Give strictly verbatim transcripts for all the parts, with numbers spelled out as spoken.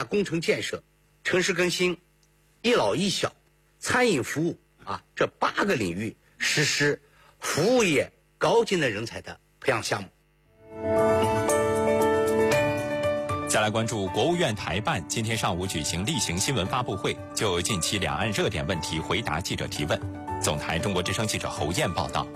工程建设、城市更新、一老一小、餐饮服务啊这八个领域实施服务业高技能人才的培养项目。 再来关注国务院台办今天上午举行例行新闻发布会，就近期两岸热点问题回答记者提问。总台中国之声记者侯燕报道。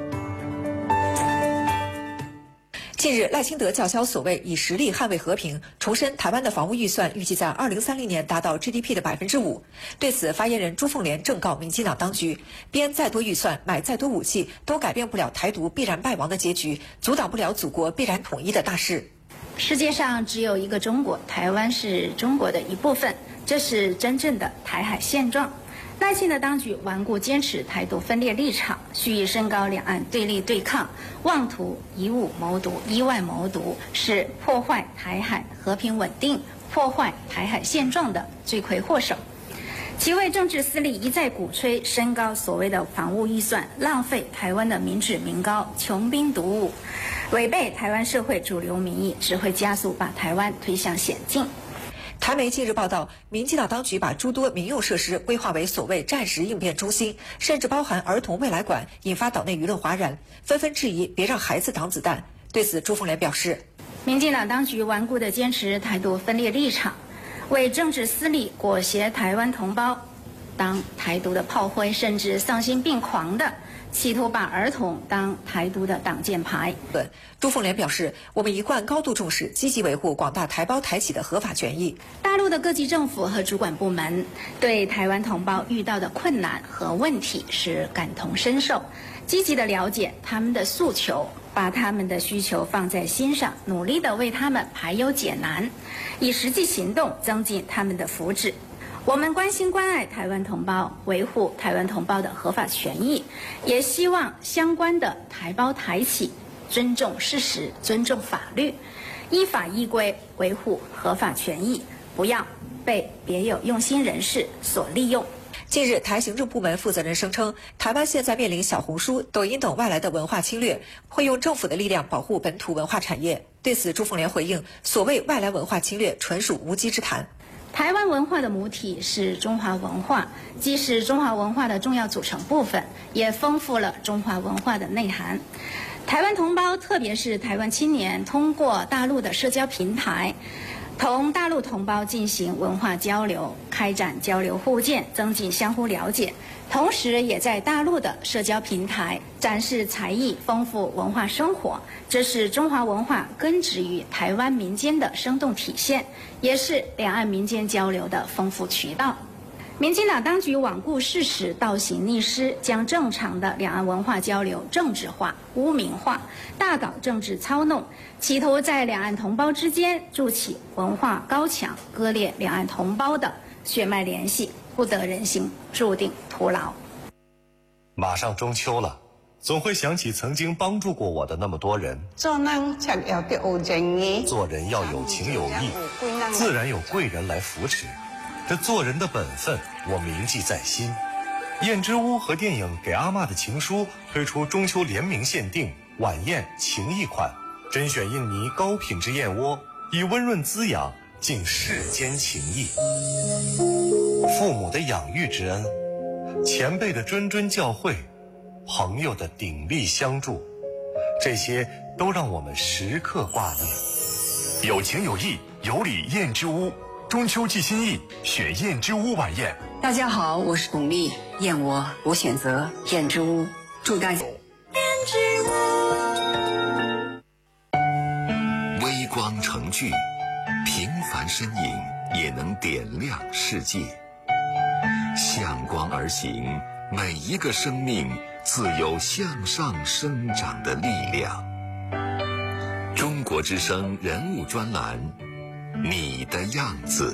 近日，赖清德叫嚣所谓以实力捍卫和平，重申台湾的防务预算预计在二零三零年达到 G D P 的百分之五。对此，发言人朱凤莲正告民进党当局，编再多预算、买再多武器，都改变不了台独必然败亡的结局，阻挡不了祖国必然统一的大势。 世界上只有一个中国，台湾是中国的一部分，这是真正的台海现状。赖清德当局顽固坚持台独分裂立场，蓄意升高两岸对立对抗，妄图以武谋独、以外谋独，是破坏台海和平稳定、破坏台海现状的罪魁祸首。其为政治私利一再鼓吹升高所谓的防务预算，浪费台湾的民脂民膏，穷兵黩武，违背台湾社会主流民意，只会加速把台湾推向险境。 台媒近日报道，民进党当局把诸多民用设施规划为所谓战时应变中心，甚至包含儿童未来馆，引发岛内舆论哗然，纷纷质疑别让孩子挡子弹。对此，朱凤莲表示， 民进党当局顽固地坚持台独分裂立场，为政治私利裹挟台湾同胞当台独的炮灰，甚至丧心病狂的企图把儿童当台独的挡箭牌。 朱凤莲表示，我们一贯高度重视，积极维护广大台胞台企的合法权益。 大陆的各级政府和主管部门对台湾同胞遇到的困难和问题是感同身受，积极地了解他们的诉求，把他们的需求放在心上，努力地为他们排忧解难，以实际行动增进他们的福祉。我们关心关爱台湾同胞，维护台湾同胞的合法权益，也希望相关的台胞台企尊重事实，尊重法律，依法依规维护合法权益，不要被别有用心人士所利用。 近日，台行政部门负责人声称，台湾现在面临小红书、抖音等外来的文化侵略，会用政府的力量保护本土文化产业。对此，朱凤莲回应，所谓外来文化侵略纯属无稽之谈。 台湾文化的母体是中华文化，既是中华文化的重要组成部分，也丰富了中华文化的内涵。台湾同胞，特别是台湾青年，通过大陆的社交平台，同大陆同胞进行文化交流，开展交流互鉴，增进相互了解，同时也在大陆的社交平台展示才艺，丰富文化生活。这是中华文化根植于台湾民间的生动体现，也是两岸民间交流的丰富渠道。民进党当局罔顾事实，倒行逆施，将正常的两岸文化交流政治化、污名化，大搞政治操弄，企图在两岸同胞之间筑起文化高墙，割裂两岸同胞的血脉联系，不得人心，注定徒劳。 马上中秋了，总会想起曾经帮助过我的那么多人。 做人才要得有情义， 做人要有情有义，自然有贵人来扶持。这做人的本分，我铭记在心。燕之屋和电影《给阿嬷的情书》推出中秋联名限定晚宴情谊款，甄选印尼高品质燕窝，以温润滋养尽世间情谊。父母的养育之恩，前辈的谆谆教诲，朋友的鼎力相助，这些都让我们时刻挂念。 有情有义，有礼燕之屋。中秋寄心意，选燕之屋晚宴。 大家好，我是董丽，燕窝我选择燕之屋，祝大家。 燕之屋。微光成炬，平凡身影也能点亮世界。向光而行，每一个生命自有向上生长的力量。中国之声人物专栏。你的样子。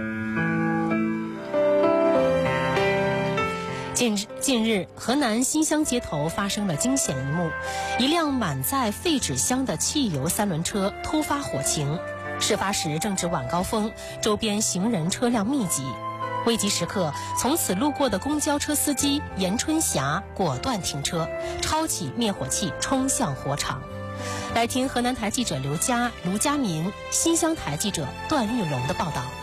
近日，近日，河南新乡街头发生了惊险一幕，一辆满载废纸箱的汽油三轮车突发火情。事发时正值晚高峰，周边行人车辆密集。危急时刻，从此路过的公交车司机严春霞果断停车，抄起灭火器冲向火场。来听河南台记者刘佳、卢佳民，新乡台记者段玉龙的报道。